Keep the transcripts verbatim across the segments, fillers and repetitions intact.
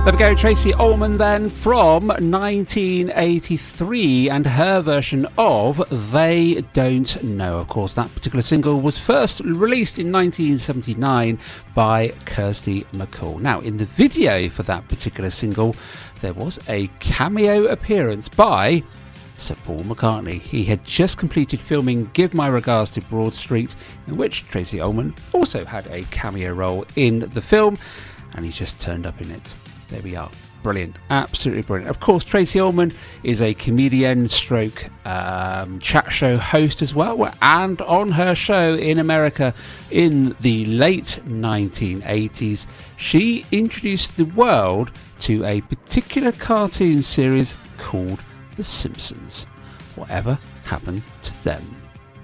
There we go, Tracey Ullman then from nineteen eighty-three and her version of They Don't Know. Of course, that particular single was first released in nineteen seventy-nine by Kirsty MacColl. Now, in the video for that particular single, there was a cameo appearance by Sir Paul McCartney. He had just completed filming Give My Regards to Broad Street, in which Tracey Ullman also had a cameo role in the film, and he's just turned up in it. There we are. Brilliant. Absolutely brilliant. Of course, Tracey Ullman is a comedian stroke um, chat show host as well. And on her show in America in the late nineteen eighties, she introduced the world to a particular cartoon series called The Simpsons. Whatever happened to them?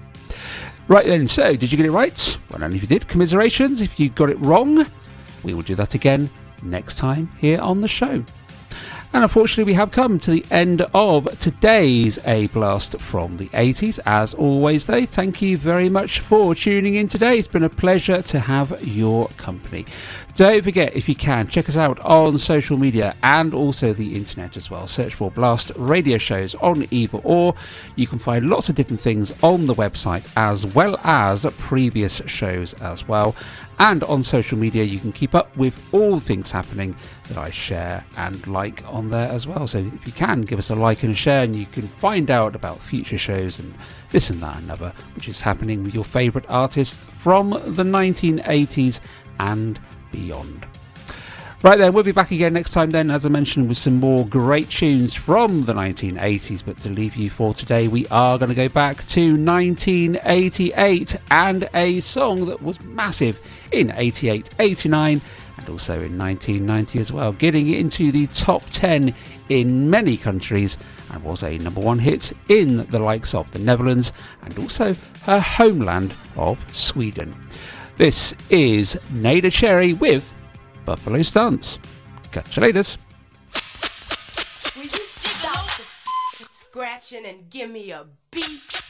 Right then, so did you get it right? Well, and if you did, commiserations. If you got it wrong, we will do that again next time here on the show. And unfortunately, we have come to the end of today's A Blast from the eighties. As always, though, thank you very much for tuning in today. It's been a pleasure to have your company. Don't forget, if you can, check us out on social media and also the internet as well. Search for Blast Radio Shows on either or. You can find lots of different things on the website as well as previous shows as well. And on social media, you can keep up with all things happening that I share and like on there as well. So if you can, give us a like and a share, and you can find out about future shows and this and that and other, which is happening with your favourite artists from the nineteen eighties and beyond. Right then, we'll be back again next time then, as I mentioned, with some more great tunes from the nineteen eighties. But to leave you for today, we are going to go back to nineteen eighty-eight and a song that was massive in eighty-eight, eighty-nine and also in nineteen ninety as well, getting into the top ten in many countries and was a number one hit in the likes of the Netherlands and also her homeland of Sweden. This is Nada Cherry with Buffalo Stance. Catch you later. Will you stop scratching and give me a beat?